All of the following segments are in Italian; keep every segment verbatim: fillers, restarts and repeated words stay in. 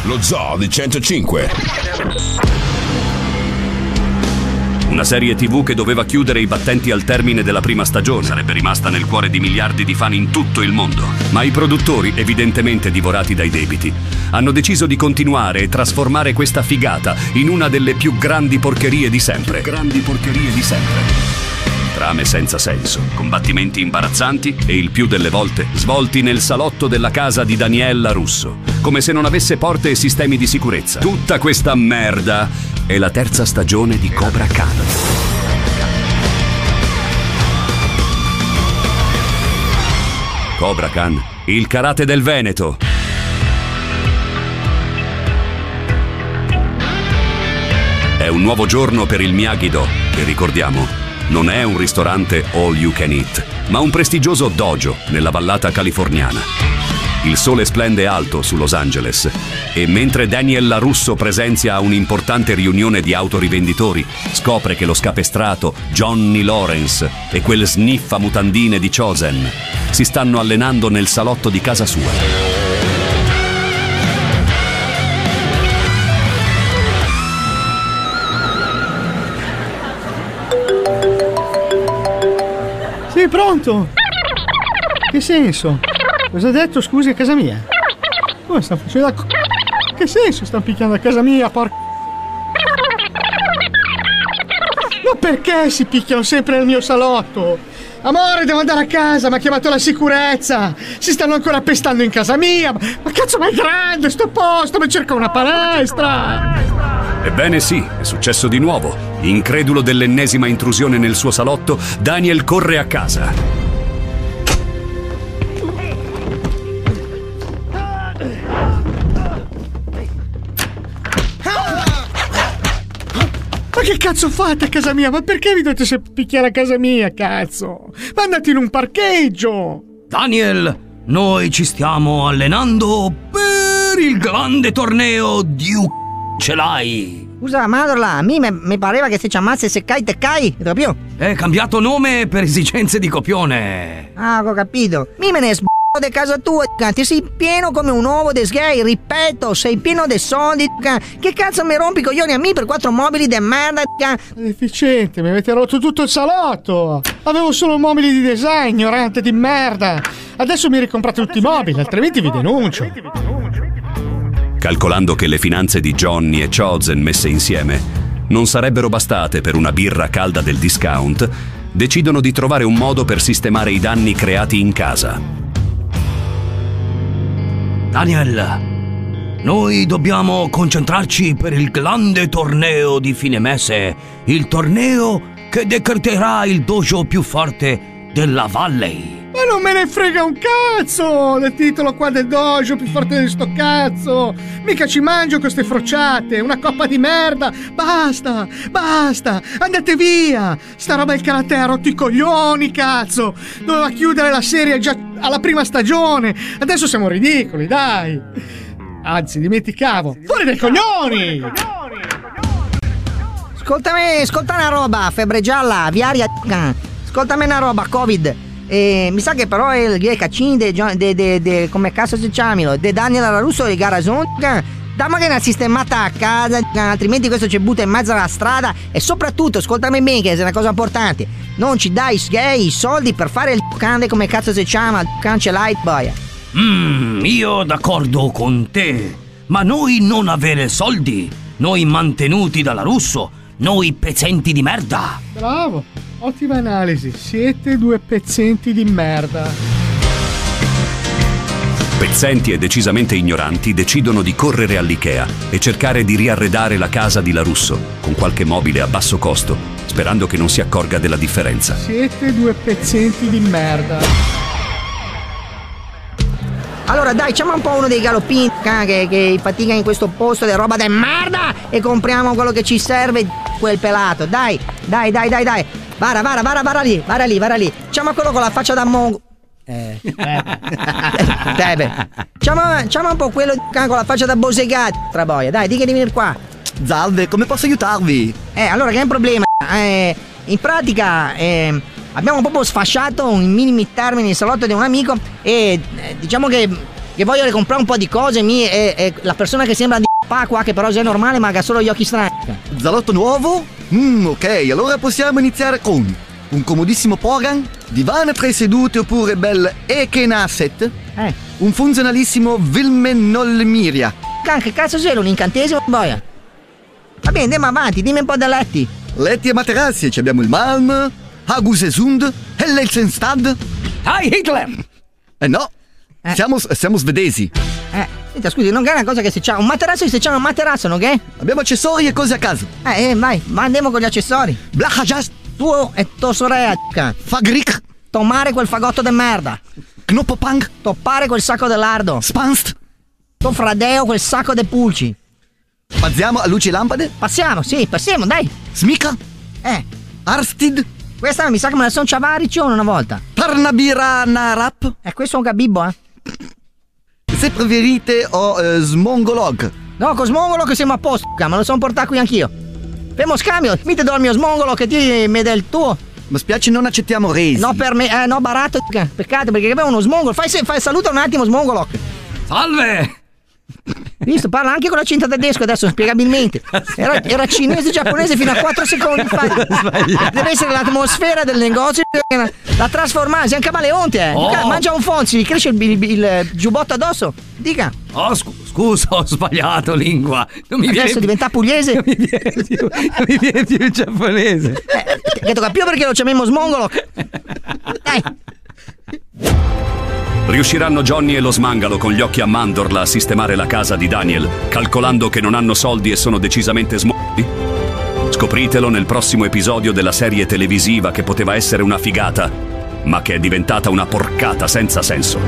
Lo Zoo di centocinque. Una serie tivù che doveva chiudere i battenti al termine della prima stagione. Sarebbe rimasta nel cuore di miliardi di fan in tutto il mondo. Ma i produttori, evidentemente divorati dai debiti, hanno deciso di continuare e trasformare questa figata in una delle più grandi porcherie di sempre. Grandi porcherie di sempre. Trame senza senso, combattimenti imbarazzanti e il più delle volte svolti nel salotto della casa di Daniela Russo, come se non avesse porte e sistemi di sicurezza. Tutta questa merda è la terza stagione di Cobra Khan. Cobra Khan, il karate del Veneto. È un nuovo giorno per il Miyagi-Do, che ricordiamo non è un ristorante all you can eat, ma un prestigioso dojo nella vallata californiana. Il sole splende alto su Los Angeles e mentre Daniel LaRusso presenzia un'importante riunione di autorivenditori, scopre che lo scapestrato Johnny Lawrence e quel sniffa mutandine di Chosen si stanno allenando nel salotto di casa sua. Sì, pronto? Che senso? Cosa ha detto, scusi, a casa mia? Come sta facendo? Che senso stanno picchiando a casa mia, porca? Ma perché si picchiano sempre nel mio salotto? Amore, devo andare a casa, mi ha chiamato la sicurezza. Si stanno ancora pestando in casa mia. Ma, ma cazzo, ma è grande sto posto, mi cerca una palestra. Ebbene sì, è successo di nuovo. Incredulo dell'ennesima intrusione nel suo salotto, Daniel corre a casa. Ma che cazzo fate a casa mia? Ma perché vi dovete sempre picchiare a casa mia, cazzo? Ma andate in un parcheggio! Daniel, noi ci stiamo allenando per il grande torneo di U... Ce l'hai? Scusa, Madorla, a me mi pareva che se ci ammazzi se cai te cai, hai capito? È cambiato nome per esigenze di copione. Ah, ho capito. Mi me ne sb***o di casa tua, ti sei pieno come un uovo de sgay, ripeto, sei pieno di soldi, che cazzo mi rompi i coglioni a me per quattro mobili de merda? Deficiente, mi avete rotto tutto il salotto. Avevo solo mobili di design, ignorante di merda. Adesso mi ricomprate tutti i mobili, altrimenti vi denuncio. Calcolando che le finanze di Johnny e Chosen messe insieme non sarebbero bastate per una birra calda del discount, decidono di trovare un modo per sistemare i danni creati in casa. Daniel, noi dobbiamo concentrarci per il grande torneo di fine mese, il torneo che decreterà il dojo più forte della Valley. Ma non me ne frega un cazzo del titolo qua del dojo più forte di sto cazzo. Mica ci mangio queste frociate, una coppa di merda. Basta, basta, andate via. Sta roba il karate ha rotto i coglioni, cazzo. Doveva chiudere la serie già alla prima stagione. Adesso siamo ridicoli, dai. Anzi, dimenticavo. Fuori dai coglioni. Ascoltami, ascolta una roba, febbre gialla, aviaria. Ascoltami una roba, Covid. Eh, mi sa che però è il caccini de, de, de, de come cazzo si chiamano de Daniel LaRusso di Garazon. Dammi che è una sistemata a casa, altrimenti questo ci butta in mezzo alla strada. E soprattutto, ascoltami bene che è una cosa importante, non ci dai gay i soldi per fare il cande come cazzo si chiama, il cancellite boy. Mmm, io d'accordo con te, ma noi non avere soldi, noi mantenuti dalla Russo, noi pezzenti di merda. Bravo, ottima analisi, siete due pezzenti di merda. Pezzenti e decisamente ignoranti decidono di correre all'Ikea e cercare di riarredare la casa di LaRusso con qualche mobile a basso costo, sperando che non si accorga della differenza. Siete due pezzenti di merda. Allora dai, chiama un po' uno dei galoppini che, che fatica in questo posto di roba de merda e compriamo quello che ci serve, quel pelato. Dai, dai, dai, dai, dai. Vara, vara, vara, vara lì, vara lì, vara lì. Chiama quello con la faccia da mongo. Eh, eh. Tebe. Chiama, chiama un po' quello con la faccia da bosegato, traboia. Dai, di che devi venire qua. Salve, come posso aiutarvi? Eh, allora, che è un problema? Eh, in pratica, eh, abbiamo proprio sfasciato in minimi termini il salotto di un amico e eh, diciamo che che voglio comprare un po' di cose mi, e, e la persona che sembra di pa qua, che però è normale ma ha solo gli occhi strani. Salotto nuovo? Mm, ok, allora possiamo iniziare con un comodissimo program, divano tre sedute oppure bel Eken Asset, Eh. un funzionalissimo Vilmenolmiria. Che cazzo c'era, un incantesimo boia? Va bene, andiamo avanti, dimmi un po' dei letti. Letti e materassi, ci abbiamo il Malm, Hagusesund e l'Elsenstad. Hi Hitler! Eh no, Eh. siamo, siamo svedesi. Eh, senta, scusi, non è una cosa che se c'ha un materasso e se c'ha un materasso, non che? Abbiamo accessori e cose a caso. Eh, eh, vai, ma andiamo con gli accessori. Blachajast, Tu e tua sorella, Fagrik, tomare quel fagotto de merda. Knoppopang, Toppare quel sacco de lardo. Spanst. Tuo fradeo quel sacco de pulci. Passiamo a luci e lampade. Passiamo, sì, passiamo, dai. Smika, Eh, Arstid, questa mi sa che me la son ciavariccione una volta. Tarnabira Narap. Eh, questo è un gabibbo, eh. Se preferite ho eh, Smongolog. No, con smongolo che siamo a posto, me lo son portato qui anch'io. Femo scambio, mi te do il mio smongolo che ti mi dà il tuo. Ma spiace non accettiamo resi. No, per me, eh, no, barato, peccato, perché abbiamo uno smongolo. Fai, se- fai saluta un attimo, smongolo. Salve! Visto, parla anche con l'accento tedesco adesso, spiegabilmente. Era, era cinese giapponese fino a quattro secondi fa. Deve essere l'atmosfera del negozio. La trasformare, sei un camaleonte, eh. Oh. Dica, mangia un Fonzi, cresce il, il, il giubbotto addosso. Dica, Oh, scu- scusa, ho sbagliato lingua. Non mi adesso viene, diventa pugliese. non mi viene più, non mi viene più il giapponese. Eh, che tocca più perché lo chiamiamo smongolo. Dai. Riusciranno Johnny e lo smangalo con gli occhi a mandorla a sistemare la casa di Daniel, calcolando che non hanno soldi e sono decisamente smorti? Scopritelo nel prossimo episodio della serie televisiva che poteva essere una figata, ma che è diventata una porcata senza senso.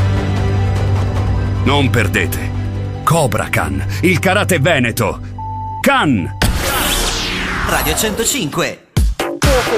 Non perdete Cobra Khan, il karate veneto. Khan! Radio centocinque.